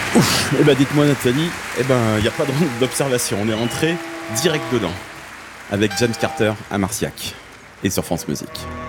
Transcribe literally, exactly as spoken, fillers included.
Ouf, eh ben dites-moi Nathalie, eh ben il n'y a pas de ronde d'observation, on est rentré direct dedans avec James Carter à Marciac et sur France Musique.